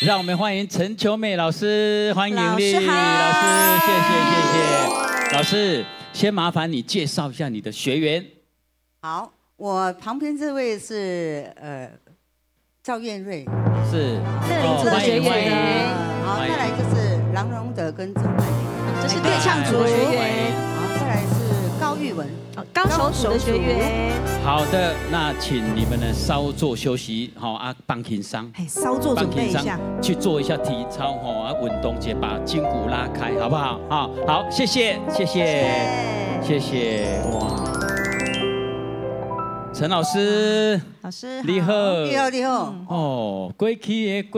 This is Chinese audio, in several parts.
让我们欢迎陈秋美老师，欢迎你， 老师好， 老师，谢谢。老师，先麻烦你介绍一下你的学员。 好，我旁边这位是赵燕瑞， 是乐龄的学员。 好，再来就是郎荣德跟郑曼玲， 这是对唱组的学员。 好，再来是高玉文， 高手组的学员。 好的，那请你们呢稍作休息，好啊，放轻松， 稍作准备一下， 去做一下体操，好啊，运动节把筋骨拉开，好不好？好，谢谢。哇，陈老师， 老师你好，哦，过去的。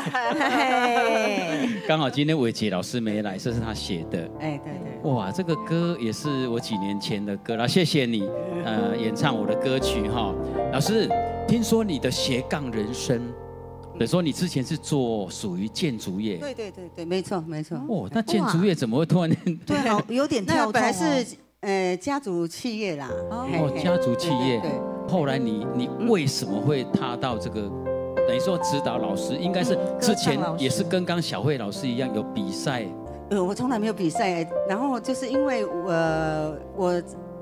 刚好今天伟杰老师没来，这是他写的。 对。 哇，这个歌也是我几年前的歌了，谢谢你，演唱我的歌曲哈。老师，听说你的斜杠人生，比如说你之前是做属于建筑业。 对，没错。 哦，那建筑业怎么会突然间？ 对，有点跳动。 本来是家族企业啦。 哦，家族企业。 对。 后来你为什么会踏到这个？等于说指导老师，应该是之前也是跟刚小慧老师一样有比赛。 我从来没有比赛，然后就是因为我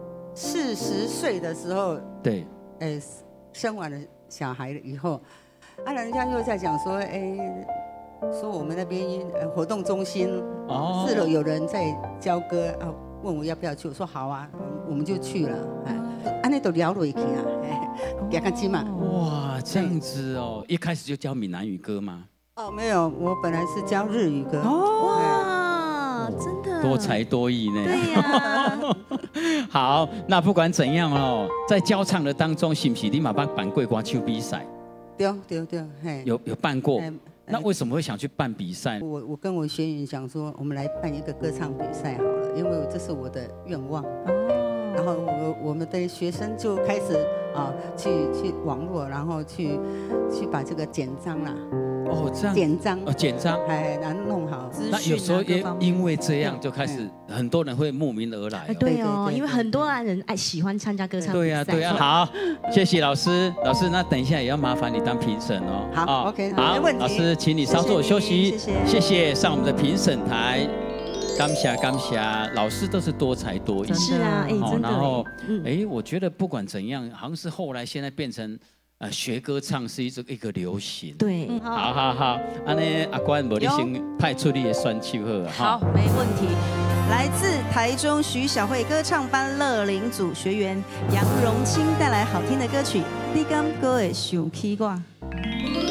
40岁的时候， 对， 生完了小孩以后，人家又在讲说，说我们那边活动中心4楼有人在教歌问我要不要去，我说好啊，我们就去了，那都聊了一下，给他看嘛。 哇，这样子哦，一开始就教闽南语歌吗？ 没有，我本来是教日语歌。 哇，真的多才多艺呢。 对呀。 好，那不管怎样哦，在教唱的当中，是不是你马办过歌唱比赛？ 对， 有办过。那为什么会想去办比赛？ 我跟我学员讲说，我们来办一个歌唱比赛好了，因为这是我的愿望。然后我们的学生就开始去网络，然后去把这个简章啦。 这样。简章。 然后弄好。 那有时候也因为这样，就开始很多人会慕名而来。 对哦，因为很多人喜欢参加歌唱比赛。 对呀。好，谢谢老师。老师，那等一下也要麻烦你当评审哦。 好 ，OK， 好， 没问题。 老师，请你稍作休息。 谢谢。上我们的评审台。感谢，老师都是多才多艺。 是啊，真的。 然后，我觉得不管怎样，好像是后来现在变成学歌唱是一个流行。 对， 好，安尼阿关无你先派出你的选手好，没问题。来自台中徐小慧歌唱班乐龄组学员杨荣清带来好听的歌曲《你敢还会想起我》。